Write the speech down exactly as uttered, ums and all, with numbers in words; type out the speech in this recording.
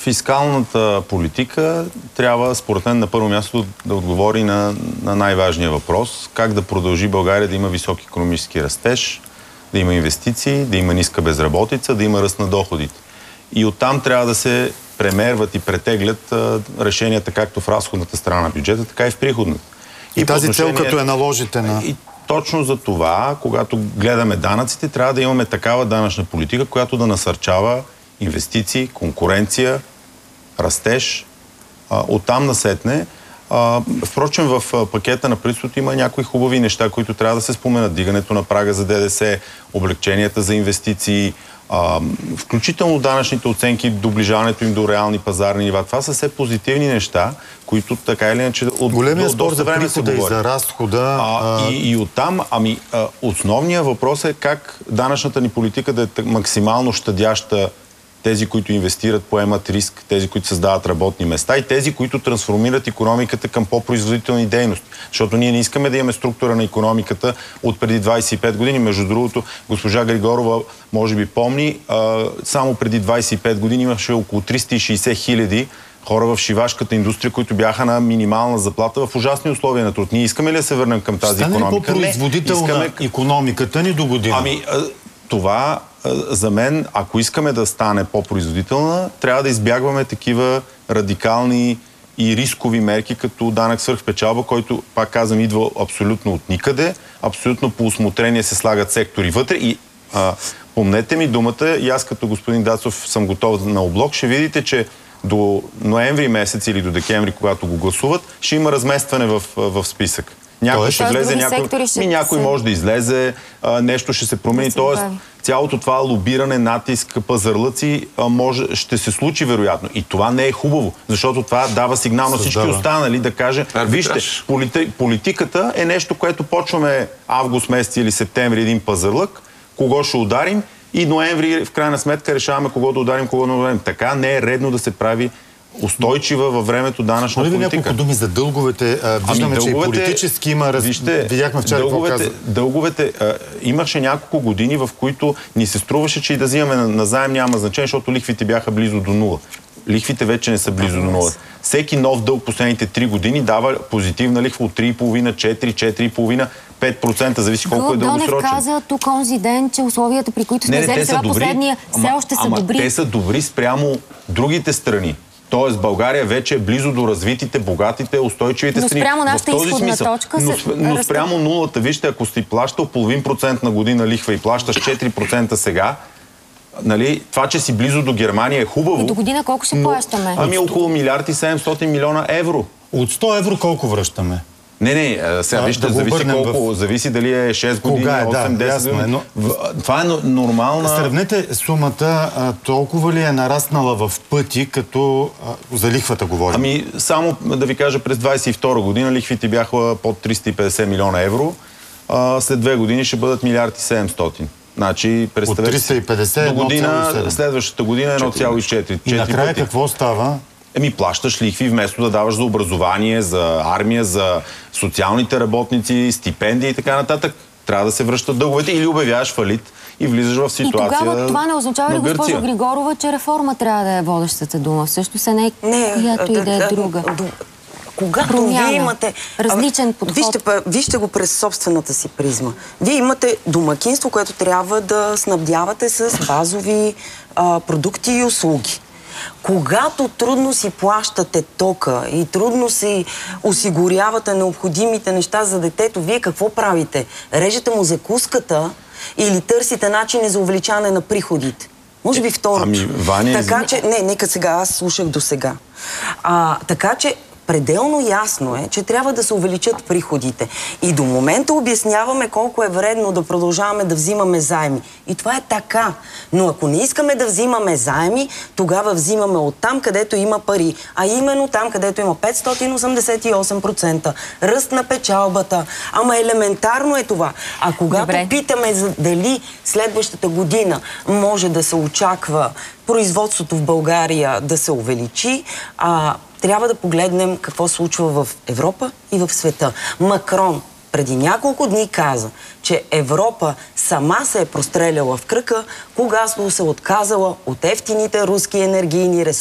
Фискалната политика трябва, според мен, на първо място да отговори на, на най-важния въпрос. Как да продължи България да има висок икономически растеж, да има инвестиции, да има ниска безработица, да има ръст на доходите. И оттам трябва да се премерват и претеглят а, решенията както в разходната страна на бюджета, така и в приходната. И, и тази отношение... цел, като е наложите на... И точно за това, когато гледаме данъците, трябва да имаме такава данъчна политика, която да насърчава инвестиции, конкуренция, растеж. А, оттам насетне. А, впрочем, в пакета на правителството има някои хубави неща, които трябва да се споменат. Дигането на прага за ДДС, облегченията за инвестиции, а, включително данъчните оценки, доближаването им до реални пазарни нива. Това са все позитивни неща, които така или иначе от големия до, спор за прихода и за разхода. А, а... И, и оттам, ами, а, основният въпрос е как данъчната ни политика да е максимално щадяща тези, които инвестират, поемат риск, тези, които създават работни места и тези, които трансформират икономиката към по-производителни дейности. Защото ние не искаме да имаме структура на икономиката от преди двадесет и пет години. Между другото, госпожа Григорова може би помни, а, само преди двадесет и пет години имаше около триста и шейсет хиляди хора в шивашката индустрия, които бяха на минимална заплата в ужасни условия на труд. Ние искаме ли да се върнем към тази Стане икономика? Стане ли по-производителна искаме... икономиката ни до година? Ами, това за мен, ако искаме да стане по-производителна, трябва да избягваме такива радикални и рискови мерки, като данък свръхпечалба, който, пак казвам, идва абсолютно от никъде. Абсолютно по усмотрение се слагат сектори вътре и а, помнете ми думата, и аз като господин Дацов съм готов на облог, ще видите, че до ноември месец или до декември, когато го гласуват, ще има разместване в, в списък. Някой ще влезе, някой, ще... ми, някой може да излезе, а, нещо ще се промени. Да, тоест, цялото това лобиране, натиск, пазарлъци а, може, ще се случи вероятно. И това не е хубаво, защото това дава сигнал на всички останали да каже, вижте, полити, политиката е нещо, което почваме август месец или септември един пазарлък, кого ще ударим и ноември в крайна сметка решаваме кого да ударим, кого да ударим. Така не е редно да се прави устойчива във времето данъчна политика. политика. Няколко думи за дълговете. А, виждаме, ами, дълговете, че и политически има... Раз... Вижте, видяхме вчера какво каза. Дълговете, а, имаше няколко години, в които ни се струваше, че и да взимаме на, на заем няма значение, защото лихвите бяха близо до нула. Лихвите вече не са близо до нула. Всеки нов дълг последните три години дава позитивна лихва от три и половина, четири, четири и половина, пет процента, зависи колко е дългосрочен. Донев каза тук онзи ден, че условията, при които сме взели сега последния, все още са добри. Те са добри спрямо другите страни. Тоест България вече е близо до развитите, богатите, устойчивите страни. Но спрямо нашата изходна точка но, но спрямо нулата, вижте, ако си плащал половин процент на година лихва и плащаш четири процента сега, нали, това, че си близо до Германия е хубаво. И до година колко ще плащаме? Ами около милиард и седемстотин милиона евро. От сто евро колко връщаме? Не, не, сега вижте, да зависи колко, в... зависи дали е шест години, е, осем, да, десет години. Но... Това е нормална... Сравнете сумата, а, толкова ли е нараснала в пъти, като а, за лихвата говорим? Ами, само да ви кажа, през двадесет и втора година лихвите бяха под триста и петдесет милиона евро, а, след две години ще бъдат милиард и седемстотин. Значи, от триста и петдесет до година, следващата година едно цяло и четири. И накрая какво става? Еми, плащаш лихви, вместо да даваш за образование, за армия, за социалните работници, стипендии и така нататък. Трябва да се връщат дълговете или обявяваш фалит и влизаш в ситуация. И тогава това не означава ли, госпожо Григорова, че реформа трябва да е водещата дума? Също се не е която и да е друга. Когато Промяна, вие имате... различен подход. Вижте, вижте го през собствената си призма. Вие имате домакинство, което трябва да снабдявате с базови а, продукти и услуги. Когато трудно си плащате тока и трудно си осигурявате необходимите неща за детето, вие какво правите? Режете му закуската или търсите начини за увеличаване на приходите? Може би второто. Ами, Ваня... Така че... Не, нека сега, аз слушах до сега. А, така че пределно ясно е, че трябва да се увеличат приходите. И до момента обясняваме колко е вредно да продължаваме да взимаме заеми. И това е така. Но ако не искаме да взимаме заеми, тогава взимаме от там, където има пари. А именно там, където има петстотин осемдесет и осем процента ръст на печалбата. Ама елементарно е това. А когато Добре. питаме за дали следващата година може да се очаква производството в България да се увеличи, а трябва да погледнем какво случва в Европа и в света. Макрон преди няколко дни каза, че Европа сама се е простреляла в кръка, когато се отказала от ефтините руски енергийни ресурси.